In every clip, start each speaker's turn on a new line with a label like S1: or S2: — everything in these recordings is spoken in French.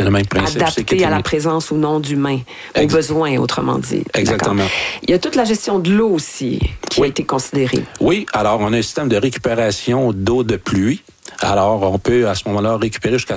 S1: C'est le même principe.
S2: Adapté à la présence ou non d'humains, aux besoins, autrement dit.
S1: Exactement.
S2: D'accord. Il y a toute la gestion de l'eau aussi qui a été considérée.
S1: Oui, alors on a un système de récupération d'eau de pluie. Alors, on peut, à ce moment-là, récupérer jusqu'à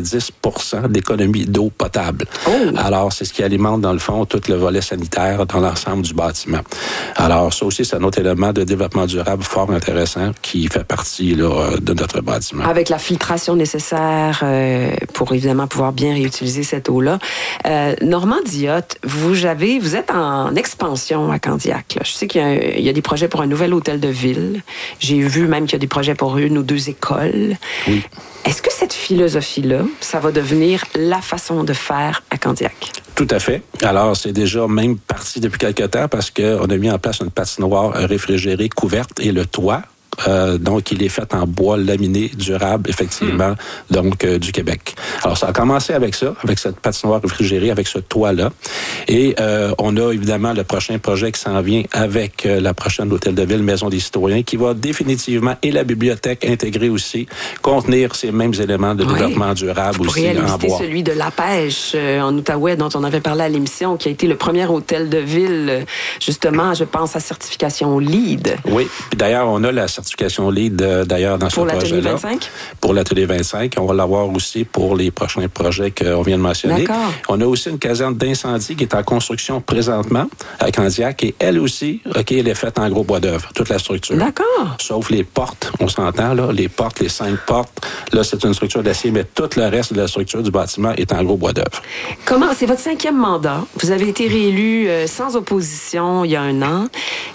S1: 70% d'économie d'eau potable.
S2: Oh.
S1: Alors, c'est ce qui alimente, dans le fond, tout le volet sanitaire dans l'ensemble du bâtiment. Alors, ça aussi, c'est un autre élément de développement durable fort intéressant qui fait partie là, de notre bâtiment.
S2: Avec la filtration nécessaire pour, évidemment, pouvoir bien réutiliser cette eau-là. Normand Diotte, vous êtes en expansion à Candiac. Là. Je sais qu'il y a des projets pour un nouvel hôtel de ville. J'ai vu même qu'il y a des projets pour 1 ou 2 écoles.
S1: Oui.
S2: Est-ce que cette philosophie-là, ça va devenir la façon de faire à Candiac?
S1: Tout à fait. Alors, c'est déjà même parti depuis quelque temps parce qu'on a mis en place une patinoire réfrigérée couverte et le toit. Donc, il est fait en bois laminé durable, effectivement, donc du Québec. Alors, ça a commencé avec ça, avec cette patinoire réfrigérée, avec ce toit-là. Et on a évidemment le prochain projet qui s'en vient avec la prochaine hôtel de ville, Maison des citoyens, qui va définitivement, et la bibliothèque intégrée aussi, contenir ces mêmes éléments de développement durable aussi en bois.
S2: Celui de La Pêche en Outaouais, dont on avait parlé à l'émission, qui a été le premier hôtel de ville, justement, je pense, à certification LEED.
S1: Oui, puis d'ailleurs, on a la certification LEED, d'ailleurs, dans ce projet-là.
S2: Pour l'atelier 25?
S1: Pour l'atelier 25. On va l'avoir aussi pour les prochains projets qu'on vient de mentionner.
S2: D'accord.
S1: On a aussi une caserne d'incendie qui est en construction présentement à Candiac et elle aussi, elle est faite en gros bois d'œuvre, toute la structure.
S2: D'accord.
S1: Sauf les portes, on s'entend, là, les portes, les 5 portes, là, c'est une structure d'acier, mais tout le reste de la structure du bâtiment est en gros bois d'œuvre.
S2: Comment? C'est votre 5e mandat. Vous avez été réélu sans opposition il y a 1 an.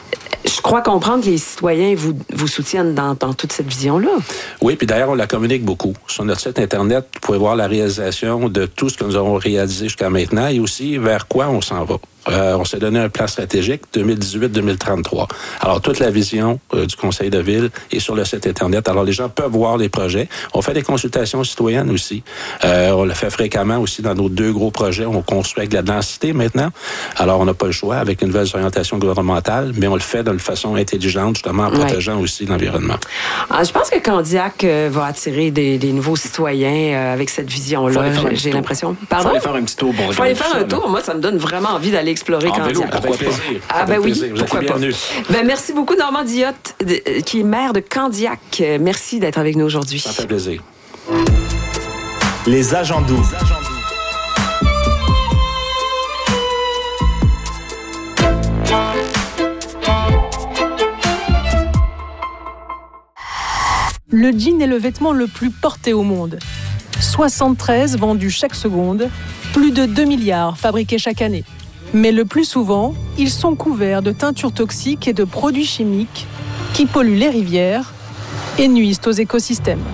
S2: Je crois comprendre que les citoyens vous soutiennent dans toute cette vision-là.
S1: Oui, puis d'ailleurs, on la communique beaucoup. Sur notre site Internet, vous pouvez voir la réalisation de tout ce que nous avons réalisé jusqu'à maintenant et aussi vers quoi on s'en va. On s'est donné un plan stratégique 2018-2033. Alors, toute la vision du Conseil de ville est sur le site Internet. Alors, les gens peuvent voir les projets. On fait des consultations citoyennes aussi. On le fait fréquemment aussi dans nos 2 gros projets. On construit avec de la densité maintenant. Alors, on n'a pas le choix avec une nouvelle orientation gouvernementale, mais on le fait de façon intelligente, justement, en protégeant aussi l'environnement.
S2: Je pense que Candiac va attirer des nouveaux citoyens avec cette vision-là, j'ai l'impression. Pardon?
S3: Faut aller faire un petit tour.
S2: Faut aller faire un tour. Moi, ça me donne vraiment envie d'aller explorer Candiac.
S1: Avec plaisir.
S2: Ah ben oui, pourquoi pas. Merci beaucoup, Normand Diotte, qui est maire de Candiac. Merci d'être avec nous aujourd'hui.
S1: Ça fait plaisir.
S4: Les agents doux.
S5: Le jean est le vêtement le plus porté au monde. 73 vendus chaque seconde, plus de 2 milliards fabriqués chaque année. Mais le plus souvent, ils sont couverts de teintures toxiques et de produits chimiques qui polluent les rivières et nuisent aux écosystèmes.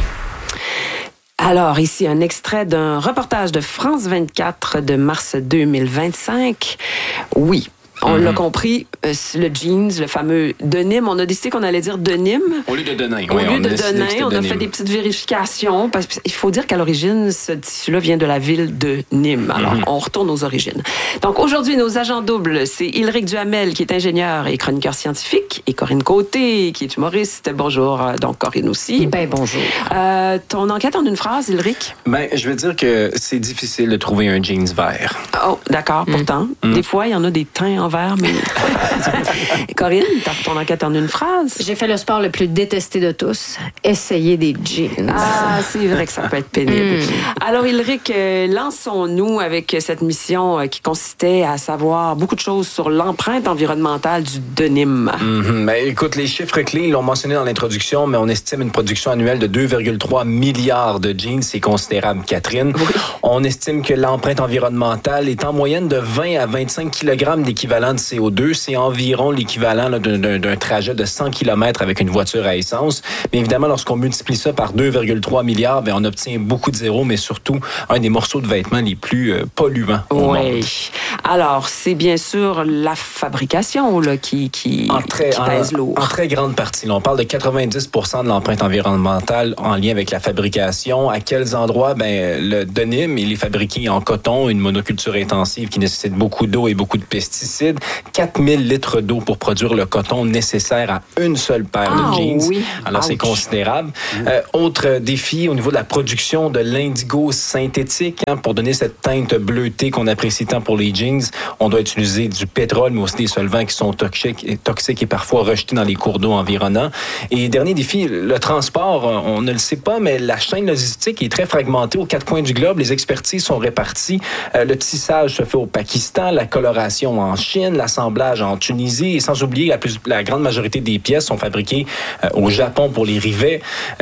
S2: Alors, ici, un extrait d'un reportage de France 24 de mars 2025. Oui. On l'a compris, le jeans, le fameux denim. On a décidé qu'on allait dire denim.
S3: Au lieu de denim.
S2: Au lieu de denim, on a fait des petites vérifications. Parce qu'il faut dire qu'à l'origine, ce tissu-là vient de la ville de Nîmes. Alors, on retourne aux origines. Donc, aujourd'hui, nos agents doubles, c'est Ilric Duhamel, qui est ingénieur et chroniqueur scientifique, et Corinne Côté, qui est humoriste. Bonjour. Donc, Corinne aussi.
S6: Ben, bonjour.
S2: Ton enquête en une phrase, Ilric?
S3: Ben, je veux dire que c'est difficile de trouver un jeans vert.
S2: Oh, d'accord. Pourtant, des fois, il y en a des teints en vert, mais... Corinne, ton enquête en une phrase?
S6: J'ai fait le sport le plus détesté de tous, essayer des jeans.
S2: Ah, c'est vrai que ça peut être pénible. Alors, Ilric, lançons-nous avec cette mission qui consistait à savoir beaucoup de choses sur l'empreinte environnementale du denim.
S3: Ben, écoute, les chiffres clés, ils l'ont mentionné dans l'introduction, mais on estime une production annuelle de 2,3 milliards de jeans. C'est considérable, Catherine. Oui. On estime que l'empreinte environnementale est en moyenne de 20 à 25 kg d'équivalent de CO2. C'est environ l'équivalent là, d'un trajet de 100 km avec une voiture à essence. Mais évidemment, lorsqu'on multiplie ça par 2,3 milliards, ben, on obtient beaucoup de zéro, mais surtout un des morceaux de vêtements les plus polluants au monde.
S2: Alors, c'est bien sûr la fabrication là, qui pèse lourd.
S3: En très grande partie. Là, on parle de 90% de l'empreinte environnementale en lien avec la fabrication. À quels endroits? Ben, le denim, il est fabriqué en coton, une monoculture intensive qui nécessite beaucoup d'eau et beaucoup de pesticides. pesticides, 4000 litres d'eau pour produire le coton nécessaire à une seule paire de jeans.
S2: Oui.
S3: Alors, c'est considérable. Autre défi au niveau de la production de l'indigo synthétique. Pour donner cette teinte bleutée qu'on apprécie tant pour les jeans, on doit utiliser du pétrole, mais aussi des solvants qui sont toxiques et parfois rejetés dans les cours d'eau environnants. Et dernier défi, le transport. On ne le sait pas, mais la chaîne logistique est très fragmentée aux 4 coins du globe. Les expertises sont réparties. Le tissage se fait au Pakistan, la coloration en Chine, l'assemblage en Tunisie, et sans oublier la grande majorité des pièces sont fabriquées au Japon pour les rivets.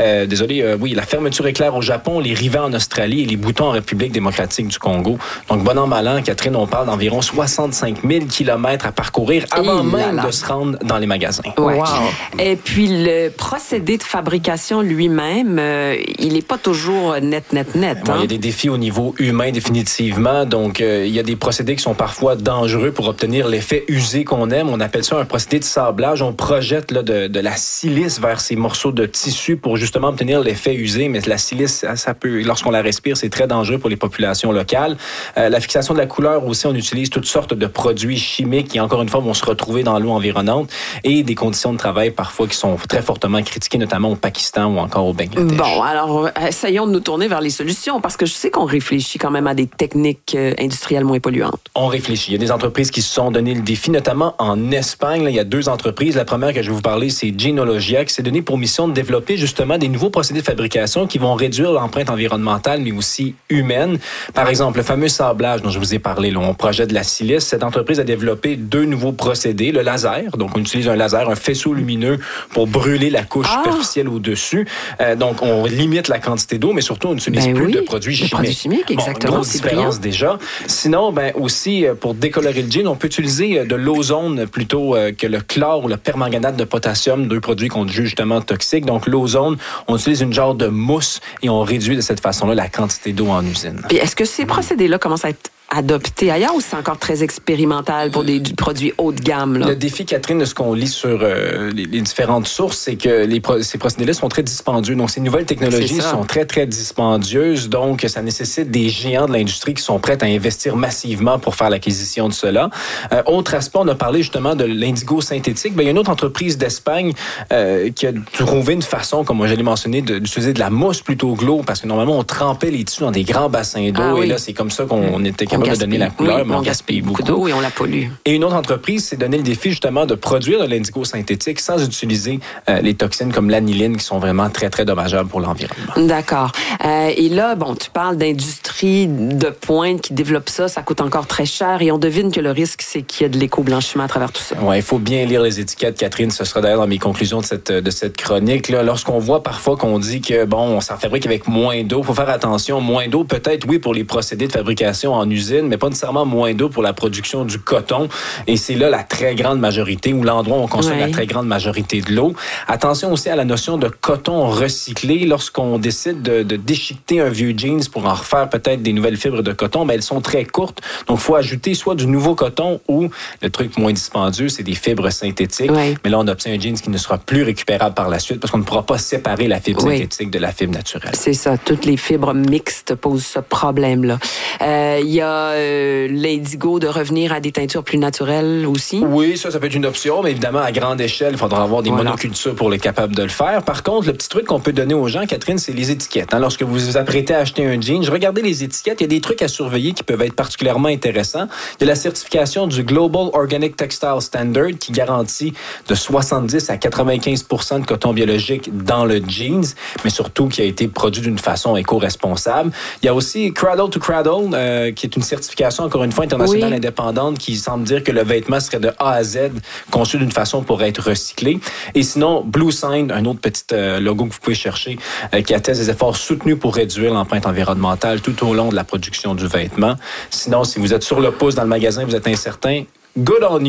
S3: La fermeture éclair au Japon, les rivets en Australie et les boutons en République démocratique du Congo. Donc, bon an, mal an, Catherine, on parle d'environ 65 000 kilomètres à parcourir avant même de se rendre dans les magasins.
S2: Ouais. Wow. Et puis, le procédé de fabrication lui-même, il n'est pas toujours net.
S3: Il y a des défis au niveau humain, définitivement. Donc, il y a des procédés qui sont parfois dangereux pour obtenir l'effet usé qu'on aime. On appelle ça un procédé de sablage. On projette là, de la silice vers ces morceaux de tissu pour justement obtenir l'effet usé. Mais la silice, ça peut, lorsqu'on la respire, c'est très dangereux pour les populations locales. La fixation de la couleur aussi, on utilise toutes sortes de produits chimiques qui, encore une fois, vont se retrouver dans l'eau environnante et des conditions de travail parfois qui sont très fortement critiquées, notamment au Pakistan ou encore au Bangladesh.
S2: Bon, alors, essayons de nous tourner vers les solutions parce que je sais qu'on réfléchit quand même à des techniques industrielles moins polluantes.
S3: On réfléchit. Il y a des entreprises qui se sont donné le défi, notamment en Espagne. Là, il y a 2 entreprises. La première que je vais vous parler, c'est Genealogia, qui s'est donné pour mission de développer justement des nouveaux procédés de fabrication qui vont réduire l'empreinte environnementale, mais aussi humaine. Par exemple, le fameux sablage dont je vous ai parlé, là, on projette de la silice. Cette entreprise a développé 2 nouveaux procédés. Le laser, donc on utilise un laser, un faisceau lumineux pour brûler la couche superficielle au-dessus. Donc, on limite la quantité d'eau, mais surtout, on n'utilise plus de produits chimiques.
S2: Produits chimiques, exactement.
S3: Grosse différence déjà. Sinon, aussi, pour décolorer le jean, on peut utiliser de l'ozone plutôt que le chlore ou le permanganate de potassium, 2 produits qu'on juge justement toxiques. Donc, l'ozone, on utilise une genre de mousse et on réduit de cette façon-là la quantité d'eau en usine.
S2: Puis, est-ce que ces procédés-là commencent à être adopté ailleurs ou c'est encore très expérimental pour des produits haut de gamme? Là?
S3: Le défi, Catherine, de ce qu'on lit sur les différentes sources, c'est que ces procédés-là sont très dispendieux. Donc, ces nouvelles technologies sont très, très dispendieuses. Donc, ça nécessite des géants de l'industrie qui sont prêts à investir massivement pour faire l'acquisition de cela. Autre aspect, on a parlé justement de l'indigo synthétique. Il y a une autre entreprise d'Espagne qui a trouvé une façon, comme je l'ai mentionné, d'utiliser de la mousse plutôt que l'eau, parce que normalement, on trempait les tissus dans des grands bassins d'eau. Et là, c'est comme ça qu'on était capable de donner la couleur, mais on gaspille beaucoup
S2: d'eau et on la pollue.
S3: Et une autre entreprise s'est donné le défi justement de produire de l'indigo synthétique sans utiliser les toxines comme l'aniline qui sont vraiment très, très dommageables pour l'environnement.
S2: D'accord. Et là, tu parles d'industrie de pointe qui développe ça, ça coûte encore très cher et on devine que le risque, c'est qu'il y a de l'éco-blanchiment à travers tout ça.
S3: Oui, il faut bien lire les étiquettes, Catherine. Ce sera d'ailleurs dans mes conclusions de cette chronique. Là. Lorsqu'on voit parfois qu'on dit que, on s'en fabrique avec moins d'eau, il faut faire attention. Moins d'eau, peut-être, oui, pour les procédés de fabrication en usine, mais pas nécessairement moins d'eau pour la production du coton. Et c'est là la très grande majorité, ou l'endroit où on consomme la très grande majorité de l'eau. Attention aussi à la notion de coton recyclé. Lorsqu'on décide de déchiqueter un vieux jeans pour en refaire peut-être des nouvelles fibres de coton, elles sont très courtes. Donc, il faut ajouter soit du nouveau coton ou, le truc moins dispendieux, c'est des fibres synthétiques. Oui. Mais là, on obtient un jeans qui ne sera plus récupérable par la suite parce qu'on ne pourra pas séparer la fibre synthétique de la fibre naturelle.
S2: C'est ça. Toutes les fibres mixtes posent ce problème-là. Il y a l'indigo de revenir à des teintures plus naturelles aussi?
S3: Oui, ça peut être une option, mais évidemment, à grande échelle, il faudra avoir des monocultures pour être capable de le faire. Par contre, le petit truc qu'on peut donner aux gens, Catherine, c'est les étiquettes. Lorsque vous vous apprêtez à acheter un jean, regardez les étiquettes. Il y a des trucs à surveiller qui peuvent être particulièrement intéressants. Il y a la certification du Global Organic Textile Standard qui garantit de 70 à 95% de coton biologique dans le jeans, mais surtout qui a été produit d'une façon éco-responsable. Il y a aussi Cradle to Cradle, qui est une certification, encore une fois, internationale indépendante, qui semble dire que le vêtement serait de A à Z conçu d'une façon pour être recyclé. Et sinon, Blue Sign, un autre petit logo que vous pouvez chercher, qui atteste des efforts soutenus pour réduire l'empreinte environnementale tout au long de la production du vêtement. Sinon, si vous êtes sur le pouce dans le magasin, vous êtes incertain, good on you.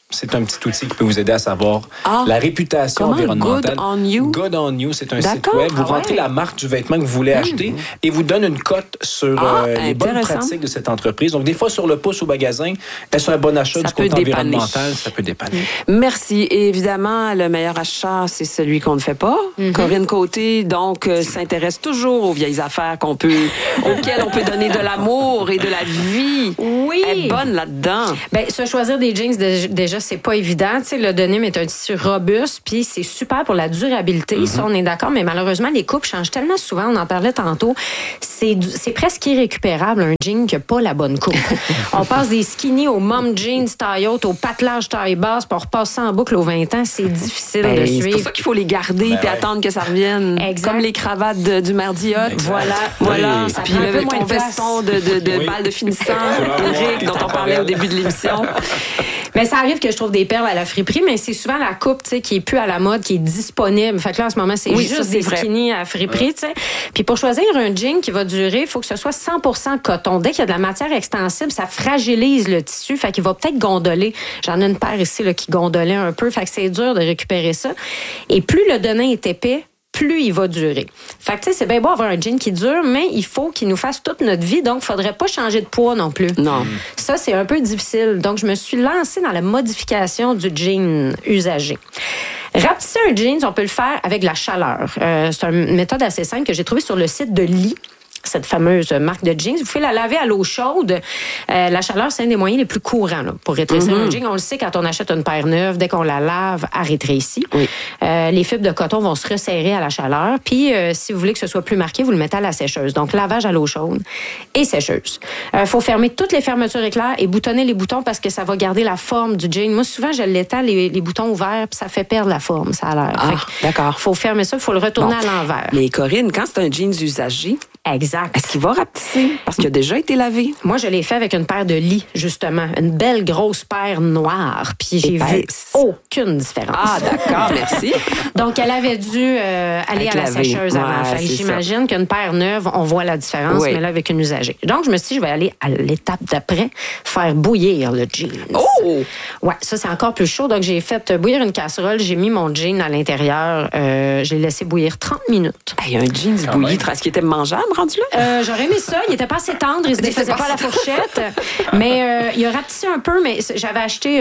S3: c'est un petit outil qui peut vous aider à savoir la réputation environnementale.
S2: Good on You?
S3: Good on You, c'est un site web. Vous rentrez la marque du vêtement que vous voulez acheter et vous donne une cote sur les bonnes pratiques de cette entreprise. Donc, des fois, sur le pouce au magasin, est-ce un bon achat du côté environnemental? Ça peut dépanner.
S2: Merci. Et évidemment, le meilleur achat, c'est celui qu'on ne fait pas. Corinne Côté, donc, s'intéresse toujours aux vieilles affaires auxquelles on peut donner de l'amour et de la vie.
S6: Oui.
S2: Elle est bonne là-dedans.
S6: Ben, se choisir des jeans, déjà, c'est pas évident. Tu sais, le denim est un tissu robuste, puis c'est super pour la durabilité. Ça, on est d'accord, mais malheureusement, les coupes changent tellement souvent. On en parlait tantôt. C'est presque irrécupérable, un jean qui n'a pas la bonne coupe. On passe des skinny aux mom jeans taille haute, aux patelages taille basse, puis on repasse ça en boucle aux 20 ans. C'est difficile de suivre.
S2: C'est pour ça qu'il faut les garder puis attendre que ça revienne.
S6: Exact.
S2: Comme les cravates du maire Diotte.
S6: Voilà.
S2: Puis ton veston de balle de finissant, Éric, dont on parlait au début de l'émission.
S6: Mais ça arrive que je trouve des perles à la friperie, mais c'est souvent la coupe, tu sais, qui est plus à la mode, qui est disponible. Fait que là, en ce moment, c'est juste des skinny à friperie, tu sais. Puis pour choisir un jean qui va durer, il faut que ce soit 100% coton. Dès qu'il y a de la matière extensible, ça fragilise le tissu, fait qu'il va peut-être gondoler. J'en ai une paire ici là, qui gondolait un peu, fait que c'est dur de récupérer ça. Et plus le denim est épais, plus il va durer. Fait que, tu sais, c'est bien beau avoir un jean qui dure, mais il faut qu'il nous fasse toute notre vie, donc il faudrait pas changer de poids non plus.
S2: Non.
S6: Ça, c'est un peu difficile. Donc, je me suis lancée dans la modification du jean usagé. Rapetisser un jean, on peut le faire avec de la chaleur. C'est une méthode assez simple que j'ai trouvée sur le site de Lee, cette fameuse marque de jeans. Vous pouvez la laver à l'eau chaude. La chaleur, c'est un des moyens les plus courants là, pour rétrécir un jean. On le sait quand on achète une paire neuve, dès qu'on la lave, elle rétrécit. Oui. Les fibres de coton vont se resserrer à la chaleur. Puis, si vous voulez que ce soit plus marqué, vous le mettez à la sécheuse. Donc, lavage à l'eau chaude et sécheuse. Faut fermer toutes les fermetures éclairs et boutonner les boutons parce que ça va garder la forme du jean. Moi, souvent, je l'étends les boutons ouverts puis ça fait perdre la forme, ça a l'air.
S2: D'accord.
S6: Faut fermer ça, il faut le retourner à l'envers.
S2: Mais Corinne, quand c'est un jeans usagé,
S6: exact.
S2: Est-ce qu'il va rapetisser? Parce qu'il a déjà été lavé.
S6: Moi, je l'ai fait avec une paire de Lee, justement. Une belle grosse paire noire. Puis j'ai vu aucune différence.
S2: Ah, d'accord, merci.
S6: Donc, elle avait dû aller à la sécheuse avant. J'imagine qu'une paire neuve, on voit la différence, mais là, avec une usagée. Donc, je me suis dit, je vais aller à l'étape d'après, faire bouillir le jean.
S2: Oh!
S6: Ouais, ça, c'est encore plus chaud. Donc, j'ai fait bouillir une casserole. J'ai mis mon jean à l'intérieur. Je l'ai laissé bouillir 30 minutes.
S2: Il y a un jean bouilli, est-ce qu'il était mangeable? Rendu là?
S6: J'aurais aimé ça. Il était pas assez tendre. Il se défaisait pas à la fourchette. Mais il a rapetissé un peu, mais j'avais acheté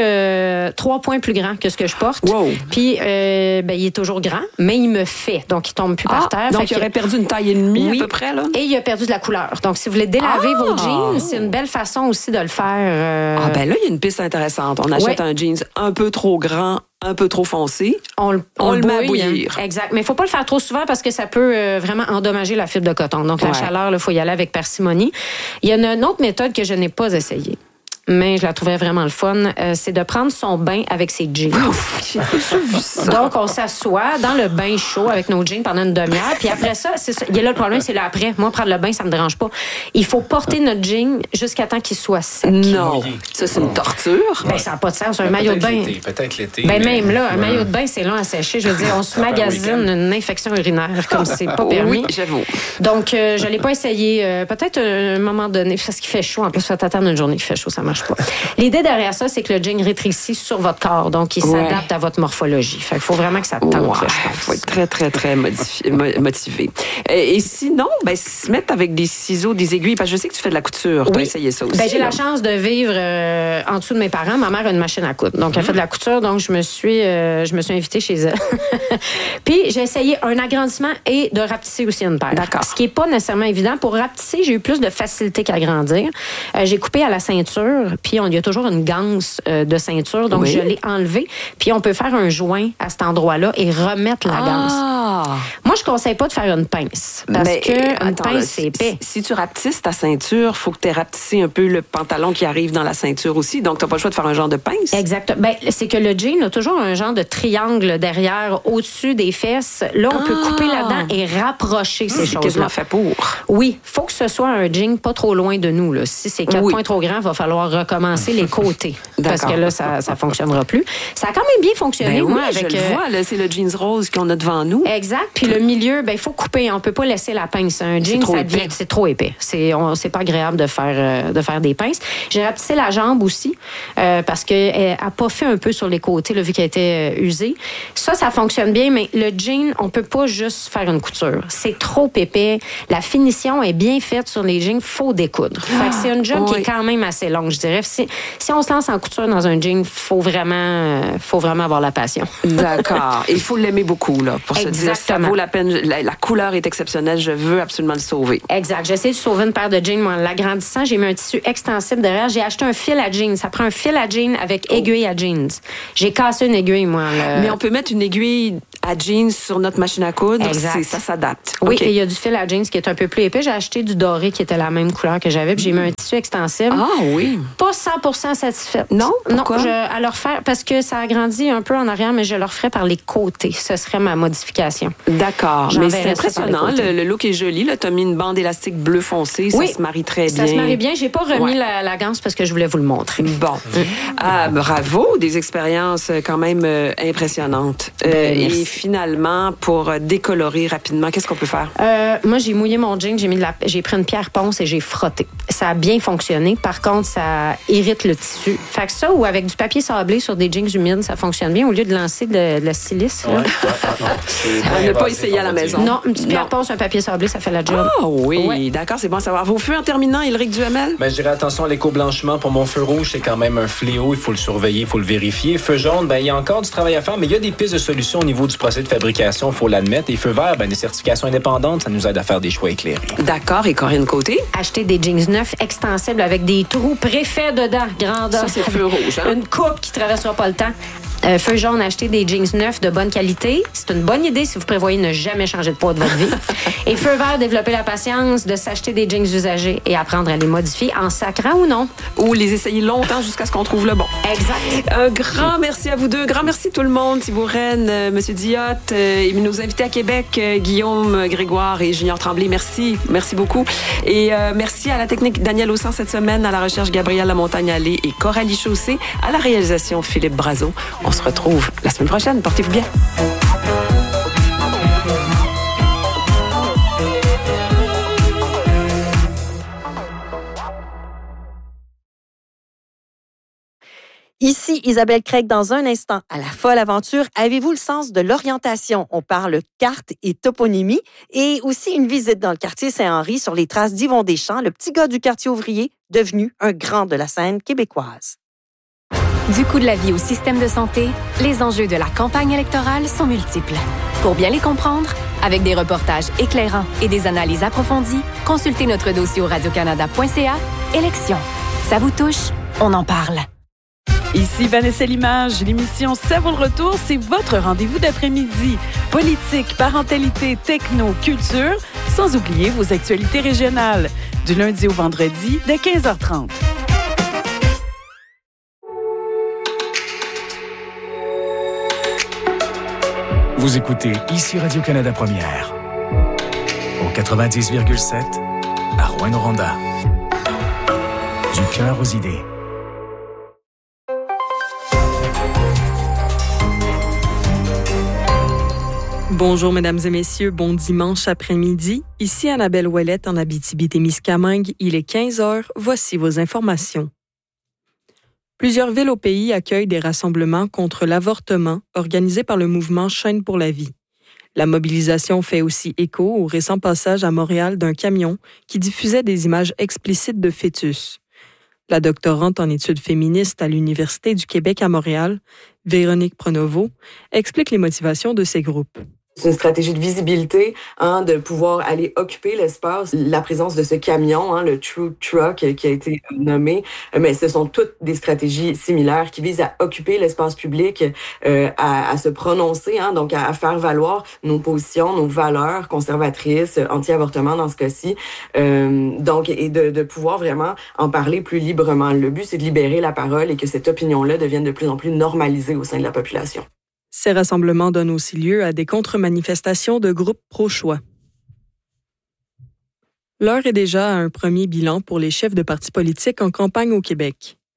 S6: 3 points plus grands que ce que je porte. Wow. Puis, il est toujours grand, mais il me fait. Donc, il tombe plus par terre.
S2: Donc, il aurait perdu une taille et demie à peu près, là?
S6: Et il a perdu de la couleur. Donc, si vous voulez délaver vos jeans, c'est une belle façon aussi de le faire.
S2: Là, il y a une piste intéressante. On achète un jeans un peu trop grand, un peu trop foncé. On le met à bouillir.
S6: Exact. Mais il ne faut pas le faire trop souvent parce que ça peut vraiment endommager la fibre de coton. Donc, la chaleur, il faut y aller avec parcimonie. Il y a une autre méthode que je n'ai pas essayée, mais je la trouvais vraiment le fun, c'est de prendre son bain avec ses jeans. Donc, on s'assoit dans le bain chaud avec nos jeans pendant une demi-heure. Puis après ça, il y a là le problème, c'est l'après. Moi, prendre le bain, ça me dérange pas. Il faut porter notre jean jusqu'à temps qu'il soit sec.
S2: Non. Ça, c'est une torture.
S6: Ça n'a pas de sens. Un maillot de bain.
S3: Peut-être l'été.
S6: Même là, un maillot de bain, c'est long à sécher. Je veux dire, on se magasine une infection urinaire comme c'est pas permis.
S2: Oui, j'avoue.
S6: Donc, je l'ai pas essayé. Peut-être un moment donné, parce qu'il fait chaud. En plus, faut attendre une journée qu'il fait chaud, ça marche pas. L'idée derrière ça, c'est que le jean rétrécit sur votre corps. Donc, il s'adapte à votre morphologie. Fait qu'il faut vraiment que ça tente. Il
S2: faut être très, très, très motivé. Et sinon, se mettre avec des ciseaux, des aiguilles, parce que je sais que tu fais de la couture. Tu as essayé ça aussi.
S6: J'ai la chance de vivre en dessous de mes parents. Ma mère a une machine à coudre. Donc, elle fait de la couture. Donc, je me suis invitée chez elle. Puis, j'ai essayé un agrandissement et de rapetisser aussi une paire.
S2: D'accord.
S6: Ce qui n'est pas nécessairement évident. Pour rapetisser, j'ai eu plus de facilité qu'agrandir. J'ai coupé à la ceinture. Puis, il y a toujours une ganse de ceinture. Donc, je l'ai enlevée. Puis, on peut faire un joint à cet endroit-là et remettre la ganse. Moi, je ne conseille pas de faire une pince. Parce qu'une pince, c'est épais.
S2: Si tu rapetisses ta ceinture, il faut que tu aies rapetissé un peu le pantalon qui arrive dans la ceinture aussi. Donc, tu n'as pas le choix de faire un genre de pince.
S6: Exact. C'est que le jean a toujours un genre de triangle derrière, au-dessus des fesses. Là, on peut couper là-dedans et rapprocher ces choses-là.
S2: Quasiment fait pour.
S6: Oui. Il faut que ce soit un jean pas trop loin de nous. Là. Si c'est 4 points trop grands, il va falloir recommencer les côtés. Parce que là, ça fonctionnera plus. Ça a quand même bien fonctionné,
S2: moi,
S6: avec...
S2: je le vois, là, c'est le jeans rose qu'on a devant nous.
S6: Exact. Puis le milieu, il faut couper. On peut pas laisser la pince. Un jean, c'est trop épais. C'est pas agréable de faire des pinces. J'ai rapetissé la jambe aussi, parce qu'elle a pas fait un peu sur les côtés, là, vu qu'elle était usée. Ça fonctionne bien, mais le jean, on peut pas juste faire une couture. C'est trop épais. La finition est bien faite sur les jeans, faut découdre. Fait que c'est une job qui est quand même assez longue, je dirais. Si on se lance en couture dans un jean, faut vraiment avoir la passion.
S2: D'accord. Il faut l'aimer beaucoup, là, pour se dire ça vaut la peine. La couleur est exceptionnelle, je veux absolument le sauver.
S6: Exact. J'essaie de sauver une paire de jeans, moi, en l'agrandissant. J'ai mis un tissu extensible derrière. J'ai acheté un fil à jeans. Ça prend un fil à jeans avec aiguille à jeans. J'ai cassé une aiguille, moi.
S2: Mais on peut mettre une aiguille à jeans sur notre machine à coudre. Exact. Ça s'adapte.
S6: Oui, et il y a du fil à jeans qui est un peu plus épais. J'ai acheté du doré qui était la même couleur que j'avais. Puis j'ai mis un tissu extensible.
S2: Ah oui.
S6: Pas 100% satisfaite.
S2: Non? Pourquoi?
S6: Non, à leur faire, parce que ça agrandit un peu en arrière, mais je le referais par les côtés. Ce serait ma modification.
S2: D'accord. Mais c'est impressionnant. Le look est joli. Tu as mis une bande élastique bleu foncé. Ça se marie très bien.
S6: Ça se marie bien. J'ai pas remis la ganse parce que je voulais vous le montrer.
S2: Bon. Bravo. Des expériences quand même impressionnantes. Et finalement, pour décolorer rapidement, qu'est-ce qu'on peut faire?
S6: Moi, j'ai mouillé mon jean. J'ai pris une pierre ponce et j'ai frotté. Ça a bien fonctionné. Par contre, ça irrite le tissu. Fait que ça, ou avec du papier sablé sur des jeans humides, ça fonctionne bien au lieu de lancer de la silice.
S2: On n'a pas essayé à la maison.
S6: Non, une petite pierre ponce, un papier sablé, ça fait la job.
S2: Ah oui, d'accord, c'est bon à savoir. Vos feux en terminant, Ylric Duhamel?
S3: Je dirais attention à l'éco-blanchiment. Pour mon feu rouge, c'est quand même un fléau. Il faut le surveiller, il faut le vérifier. Feu jaune, il y a encore du travail à faire, mais il y a des pistes de solutions au niveau du procédé de fabrication, il faut l'admettre. Et feu vert, des certifications indépendantes, ça nous aide à faire des choix éclairés.
S2: D'accord. Et Corinne Côté?
S6: Acheter des jeans neufs extensibles avec des trous préfaits dedans, grandeur.
S2: Ça, c'est feu rouge. Hein?
S6: Une coupe qui traversera pas le temps. Feu jaune, acheter des jeans neufs de bonne qualité. C'est une bonne idée si vous prévoyez ne jamais changer de poids de votre vie. Et feu vert, développer la patience de s'acheter des jeans usagés et apprendre à les modifier en sacrant ou non.
S2: Ou les essayer longtemps jusqu'à ce qu'on trouve le bon.
S6: Exact.
S2: Un grand merci à vous deux. Grand merci tout le monde. Thibault Rennes, M. Diotte, et nos invités à Québec, Guillaume Grégoire et Junior Tremblay. Merci. Merci beaucoup. Et merci à la technique Daniel Aussan cette semaine, à la recherche Gabrielle Lamontagne-Allé et Coralie Chaussé, à la réalisation Philippe Brazeau. On se retrouve la semaine prochaine. Portez-vous bien.
S4: Ici Isabelle Craig dans un instant. À la folle aventure, avez-vous le sens de l'orientation? On parle carte et toponymie et aussi une visite dans le quartier Saint-Henri sur les traces d'Yvon Deschamps, le petit gars du quartier ouvrier, devenu un grand de la scène québécoise.
S7: Du coût de la vie au système de santé, les enjeux de la campagne électorale sont multiples. Pour bien les comprendre, avec des reportages éclairants et des analyses approfondies, consultez notre dossier au radiocanada.ca. Élections. Ça vous touche? On en parle.
S8: Ici Vanessa Limage. L'émission Ça vaut le retour, c'est votre rendez-vous d'après-midi. Politique, parentalité, techno, culture, sans oublier vos actualités régionales. Du lundi au vendredi, dès 15h30.
S9: Vous écoutez ici Radio-Canada Première. Au 90,7 à Rouyn-Noranda. Du cœur aux idées.
S10: Bonjour, mesdames et messieurs. Bon dimanche après-midi. Ici Annabelle Ouellette en Abitibi-Témiscamingue. Il est 15h. Voici vos informations. Plusieurs villes au pays accueillent des rassemblements contre l'avortement organisés par le mouvement Chaîne pour la vie. La mobilisation fait aussi écho au récent passage à Montréal d'un camion qui diffusait des images explicites de fœtus. La doctorante en études féministes à l'Université du Québec à Montréal, Véronique Pronovo, explique les motivations de ces groupes.
S11: C'est une stratégie de visibilité, de pouvoir aller occuper l'espace. La présence de ce camion, le True Truck qui a été nommé, mais ce sont toutes des stratégies similaires qui visent à occuper l'espace public, à se prononcer, donc à faire valoir nos positions, nos valeurs conservatrices, anti-avortement dans ce cas-ci, donc et de pouvoir vraiment en parler plus librement. Le but, c'est de libérer la parole et que cette opinion-là devienne de plus en plus normalisée au sein de la population.
S10: Ces rassemblements donnent aussi lieu à des contre-manifestations de groupes pro-choix. L'heure est déjà à un premier bilan pour les chefs de partis politiques en campagne au Québec.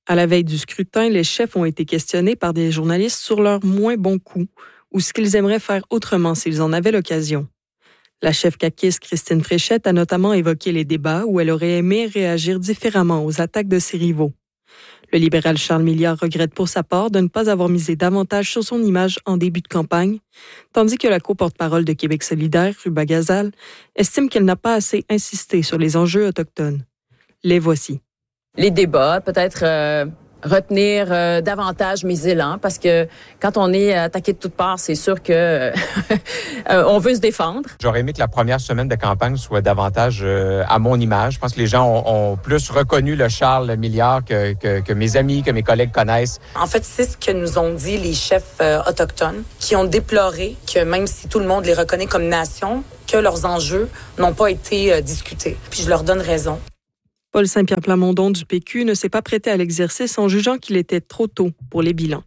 S10: À la veille du scrutin, les chefs ont été questionnés par des journalistes sur leurs moins bons coups ou ce qu'ils aimeraient faire autrement s'ils en avaient l'occasion. La chef caquiste Christine Fréchette a notamment évoqué les débats où elle aurait aimé réagir différemment aux attaques de ses rivaux. Le libéral Charles Milliard regrette pour sa part de ne pas avoir misé davantage sur son image en début de campagne, tandis que la co-porte-parole de Québec solidaire, Ruba Gazal, estime qu'elle n'a pas assez insisté sur les enjeux autochtones. Les voici.
S12: Les débats, peut-être retenir davantage mes élans, parce que quand on est attaqué de toutes parts, c'est sûr que on veut se défendre.
S13: J'aurais aimé que la première semaine de campagne soit davantage à mon image. Je pense que les gens ont plus reconnu le Charles Milliard que mes amis, que mes collègues connaissent.
S14: En fait, c'est ce que nous ont dit les chefs autochtones, qui ont déploré que même si tout le monde les reconnaît comme nation, que leurs enjeux n'ont pas été discutés. Puis je leur donne raison.
S10: Paul Saint-Pierre Plamondon du PQ ne s'est pas prêté à l'exercice en jugeant qu'il était trop tôt pour les bilans.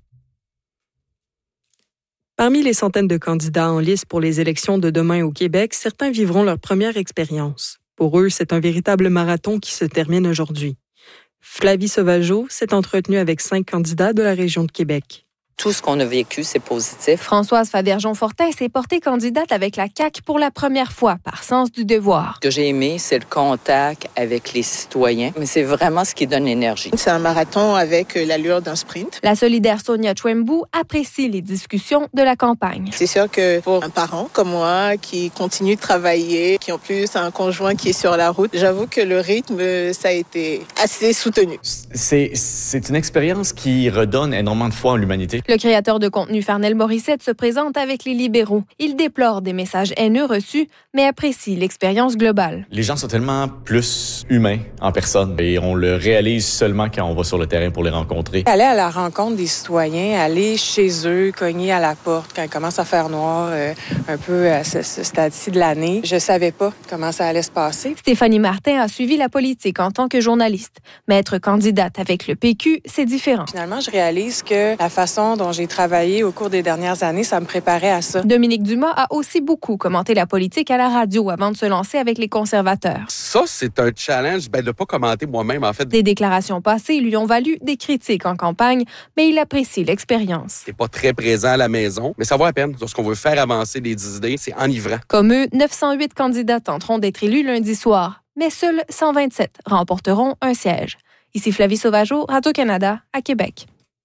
S10: Parmi les centaines de candidats en lice pour les élections de demain au Québec, certains vivront leur première expérience. Pour eux, c'est un véritable marathon qui se termine aujourd'hui. Flavie Sauvageau s'est entretenue avec 5 candidats de la région de Québec.
S15: Tout ce qu'on a vécu, c'est positif.
S7: Françoise Fabergeon-Fortin s'est portée candidate avec la CAQ pour la première fois, par sens du devoir.
S15: Ce que j'ai aimé, c'est le contact avec les citoyens. Mais c'est vraiment ce qui donne l'énergie.
S16: C'est un marathon avec l'allure d'un sprint.
S7: La solidaire Sonia Chwembu apprécie les discussions de la campagne.
S16: C'est sûr que pour un parent comme moi, qui continue de travailler, qui en plus a un conjoint qui est sur la route, j'avoue que le rythme, ça a été assez soutenu.
S17: C'est une expérience qui redonne énormément de foi en l'humanité.
S7: Le créateur de contenu Farnell Morissette se présente avec les libéraux. Il déplore des messages haineux reçus, mais apprécie l'expérience globale.
S17: Les gens sont tellement plus humains en personne et on le réalise seulement quand on va sur le terrain pour les rencontrer.
S18: Aller à la rencontre des citoyens, aller chez eux, cogner à la porte quand il commence à faire noir, un peu à ce stade-ci de l'année. Je savais pas comment ça allait se passer.
S7: Stéphanie Martin a suivi la politique en tant que journaliste. Mais être candidate avec le PQ, c'est différent.
S18: Finalement, je réalise que la façon dont j'ai travaillé au cours des dernières années, ça me préparait à ça.
S7: Dominique Dumas a aussi beaucoup commenté la politique à la radio avant de se lancer avec les conservateurs.
S19: Ça, c'est un challenge de ne pas commenter moi-même, en fait.
S7: Des déclarations passées lui ont valu des critiques en campagne, mais il apprécie l'expérience.
S19: C'est pas très présent à la maison, mais ça vaut la peine. Lorsqu'on veut faire avancer des idées, c'est enivrant.
S7: Comme eux, 908 candidats tenteront d'être élus lundi soir, mais seuls 127 remporteront un siège. Ici Flavie Sauvageau, Radio-Canada, à Québec.